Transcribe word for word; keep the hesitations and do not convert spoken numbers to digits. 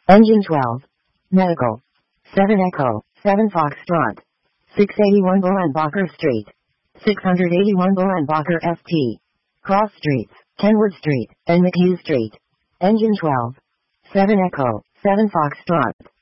Engine twelve. Medical. seven Echo, seven Foxtrot. six eighty-one Bolenbacher Street. six eighty-one Bolenbacher F T. Cross Streets, Kenwood Street, and McHugh Street. Engine twelve. seven Echo, seven Foxtrot.